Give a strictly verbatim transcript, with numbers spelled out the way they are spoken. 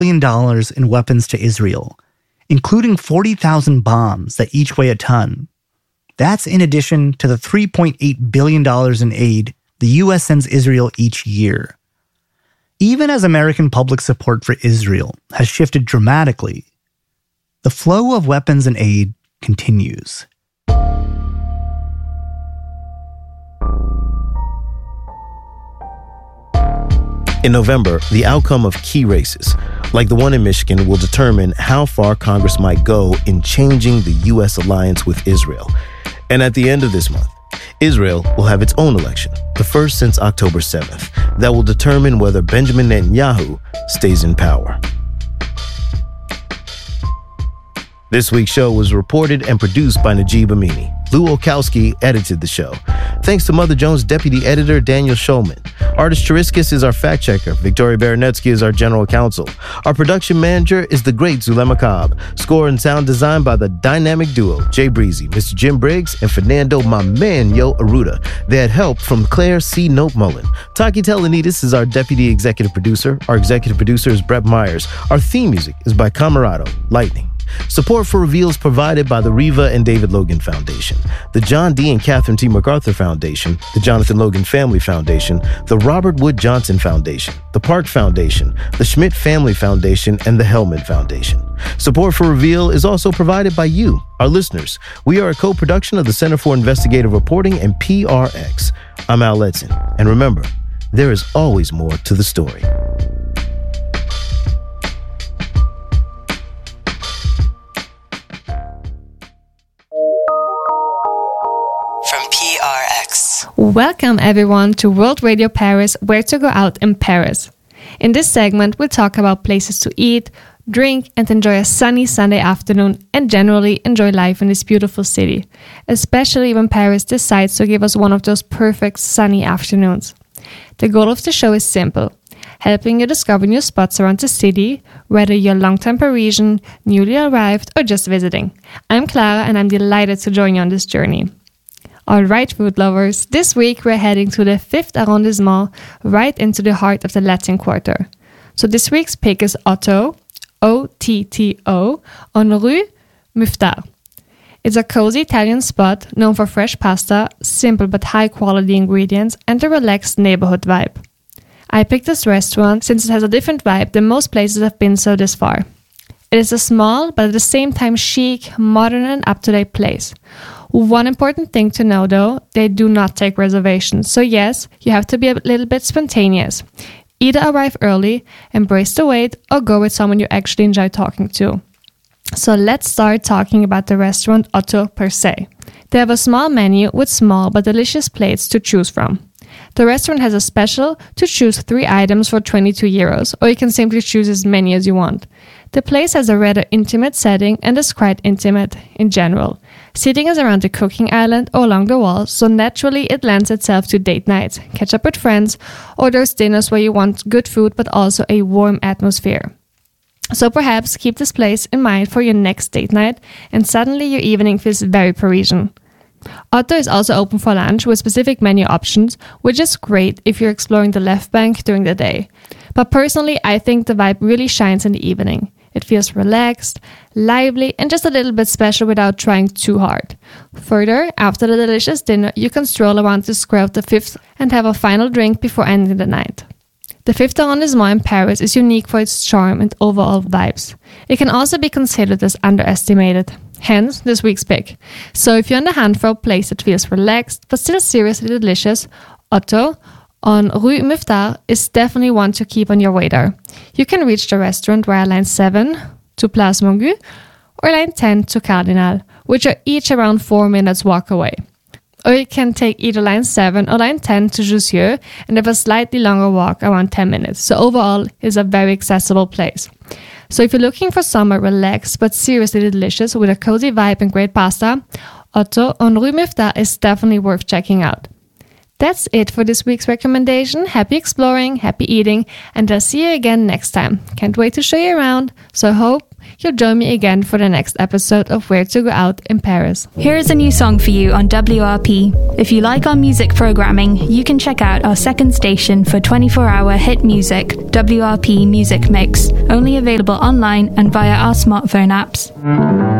billion dollars in weapons to Israel, including forty thousand bombs that each weigh a ton. That's in addition to the three point eight billion dollars in aid the U S sends Israel each year. Even as American public support for Israel has shifted dramatically, the flow of weapons and aid continues. In November, the outcome of key races, like the one in Michigan, will determine how far Congress might go in changing the U S alliance with Israel. And at the end of this month, Israel will have its own election, the first since October seventh, that will determine whether Benjamin Netanyahu stays in power. This week's show was reported and produced by Najib Amini. Lou Olkowski edited the show. Thanks to Mother Jones' deputy editor, Daniel Schulman. Artist Cheriskis is our fact checker. Victoria Baranetsky is our general counsel. Our production manager is the great Zulema Cobb. Score and sound design by the dynamic duo, Jay Breezy, Mister Jim Briggs, and Fernando My Man Yo Aruda. They had help from Claire C. Nope Mullen. Taki Telenides is our deputy executive producer. Our executive producer is Brett Myers. Our theme music is by Camarado, Lightning. Support for Reveal is provided by the Riva and David Logan Foundation, the John D. and Catherine T. MacArthur Foundation, the Jonathan Logan Family Foundation, the Robert Wood Johnson Foundation, the Park Foundation, the Schmidt Family Foundation, and the Hellman Foundation. Support for Reveal is also provided by you, our listeners. We are a co-production of the Center for Investigative Reporting and P R X. I'm Al Letson, and remember, there is always more to the story. Welcome everyone to World Radio Paris, Where to Go Out in Paris. In this segment, we'll talk about places to eat, drink, and enjoy a sunny Sunday afternoon and generally enjoy life in this beautiful city, especially when Paris decides to give us one of those perfect sunny afternoons. The goal of the show is simple, helping you discover new spots around the city, whether you're a long-time Parisian, newly arrived, or just visiting. I'm Clara and I'm delighted to join you on this journey. Alright, food lovers, this week we're heading to the fifth arrondissement, right into the heart of the Latin Quarter. So this week's pick is Otto, O T T O, on Rue Mouffetard. It's a cozy Italian spot known for fresh pasta, simple but high-quality ingredients, and a relaxed neighborhood vibe. I picked this restaurant since it has a different vibe than most places I've been so this far. It is a small, but at the same time chic, modern and up-to-date place. One important thing to know though, they do not take reservations. So yes, you have to be a little bit spontaneous. Either arrive early, embrace the wait, or go with someone you actually enjoy talking to. So let's start talking about the restaurant Otto per se. They have a small menu with small but delicious plates to choose from. The restaurant has a special to choose three items for twenty-two euros, or you can simply choose as many as you want. The place has a rather intimate setting and is quite intimate in general. Seating is around the cooking island or along the wall, so naturally it lends itself to date nights, catch up with friends, or those dinners where you want good food but also a warm atmosphere. So perhaps keep this place in mind for your next date night, and suddenly your evening feels very Parisian. Otto is also open for lunch with specific menu options, which is great if you're exploring the left bank during the day. But personally, I think the vibe really shines in the evening. It feels relaxed, lively, and just a little bit special without trying too hard. Further, after the delicious dinner, you can stroll around the square of the Fifth and have a final drink before ending the night. The Fifth arrondissement in Paris is unique for its charm and overall vibes. It can also be considered as underestimated. Hence, this week's pick. So if you're on the hunt for a place that feels relaxed but still seriously delicious, Otto on Rue Mouffetard is definitely one to keep on your radar. You can reach the restaurant via line seven to Place Mongu or line ten to Cardinal, which are each around four minutes walk away. Or you can take either line seven or line ten to Jussieu and have a slightly longer walk, around ten minutes. So overall, it's a very accessible place. So if you're looking for somewhere relaxed but seriously delicious with a cozy vibe and great pasta, Otto on Rue Mouffetard is definitely worth checking out. That's it for this week's recommendation. Happy exploring, happy eating, and I'll see you again next time. Can't wait to show you around, so I hope you'll join me again for the next episode of Where to Go Out in Paris. Here is a new song for you on W R P. If you like our music programming, you can check out our second station for twenty-four hour hit music, W R P Music Mix, only available online and via our smartphone apps.